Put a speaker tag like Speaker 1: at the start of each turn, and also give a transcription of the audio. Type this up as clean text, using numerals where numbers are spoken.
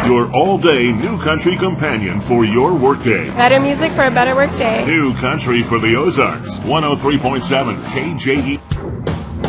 Speaker 1: your all-day new country companion for your workday.
Speaker 2: Better music for a better workday.
Speaker 1: New country for the Ozarks. 103.7 KJE.